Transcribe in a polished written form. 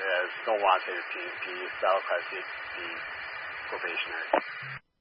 don't want the PNP style Class 8B probationary.